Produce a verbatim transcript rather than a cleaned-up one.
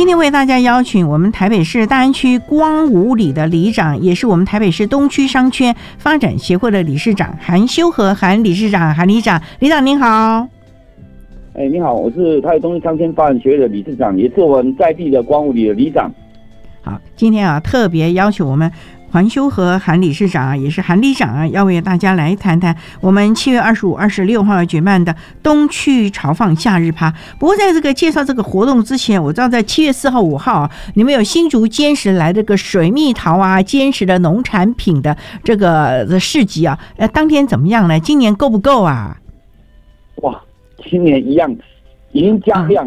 今天为大家邀请我们台北市大安区光武里的里长，也是我们台北市东区商圈发展协会的理事长韩修和韩理事长。韩里长，里长您好。 哎，你好，我是台北东区商圈发展协会的理事长，也是我们在地的光武里的里长。 好，今天啊特别邀请我们韩修和韩理事长啊，也是韩里长啊，要为大家来谈谈我们七月二十五、二十六号要举办的东区潮放夏日趴。不过在这个介绍这个活动之前，我知道在七月四号、五号啊，你们有新竹坚实来这个水蜜桃啊，坚实的农产品的这个的市集啊，呃，当天怎么样呢？今年够不够啊？ 哇，今年一样已经加量